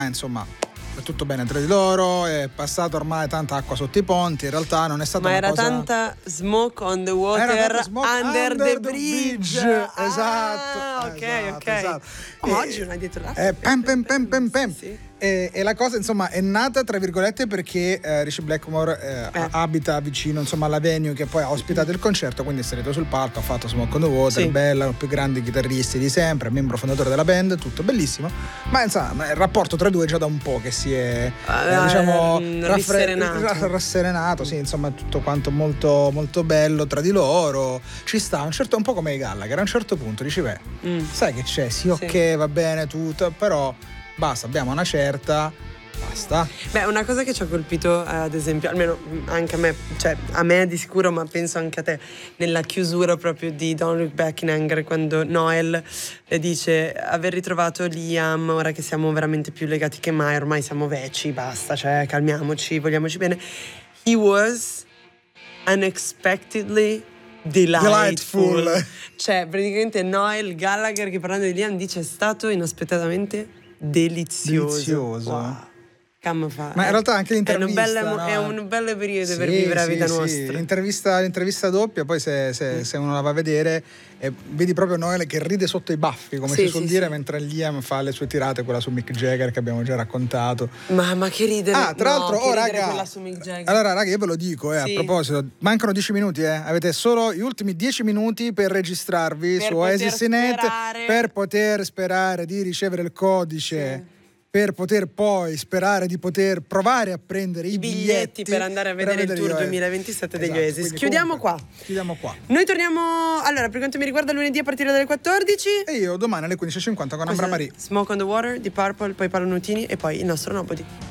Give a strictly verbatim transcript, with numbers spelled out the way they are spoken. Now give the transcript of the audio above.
insomma è tutto bene tra di loro, è passato ormai tanta acqua sotto i ponti, in realtà non è stata ma una era cosa... tanta smoke on the water smoke under, under the the bridge, bridge. Ah, Esatto, ok, esatto, ok esatto. Oh, E- oggi non hai detto l'altro. Eh, pem, pem, pem, pem, pem. Sì, sì. E, e la cosa insomma è nata tra virgolette perché eh, Richie Blackmore eh, Eh. abita vicino insomma alla venue che poi ha ospitato il concerto, quindi è salito sul palco, ha fatto Smoke on the Water, Sì. bella, con i più grandi chitarristi di sempre, membro fondatore della band, tutto bellissimo, ma insomma il rapporto tra i due già da un po' che si è Ah, eh, diciamo mm, raffre- risserenato. ra- rasserenato, sì, insomma tutto quanto molto molto bello tra di loro, ci sta a un certo, un po' come i Gallagher, a un certo punto dici beh, Mm. sai che c'è, sì, ok, Sì. va bene tutto, però basta, abbiamo una certa, basta. Beh, una cosa che ci ha colpito, eh, ad esempio, almeno anche a me, cioè a me di sicuro, ma penso anche a te, nella chiusura proprio di Don't Look Back in Anger, quando Noel le dice aver ritrovato Liam, ora che siamo veramente più legati che mai, ormai siamo vecchi, basta, cioè calmiamoci, vogliamoci bene. He was unexpectedly delightful. Delightful. Cioè, praticamente Noel Gallagher che parlando di Liam dice è stato inaspettatamente delizioso. Delizioso. Wow. Come fa? Ma in realtà anche l'intervista, è un bello, no? è un bello periodo Sì, per vivere la sì, vita sì. nostra. L'intervista, l'intervista doppia, poi se, se, se uno la va a vedere, eh, vedi proprio Noel che ride sotto i baffi, come Sì, si suol sì, dire, sì. mentre Liam fa le sue tirate, quella su Mick Jagger che abbiamo già raccontato. Ma, ma che ridere. Ah, tra no, l'altro, che oh ridere raga, quella su Mick Jagger. allora raga, io ve lo dico, eh, Sì. a proposito, mancano dieci minuti, eh. Avete solo gli ultimi dieci minuti per registrarvi Per su poter OasisNet sperare- per poter sperare di ricevere il codice. Sì. Per poter poi sperare di poter provare a prendere i, I biglietti per andare a vedere il gli tour Oasis. duemilaventisette degli Esatto, Oasis. quindi Chiudiamo comunque, qua. Chiudiamo qua. Noi torniamo, allora, per quanto mi riguarda lunedì a partire dalle quattordici. E io domani alle quindici e cinquanta con Ambra Cosa? Marie. Smoke on the Water di Purple, poi Paolo Nutini e poi il nostro Nobody.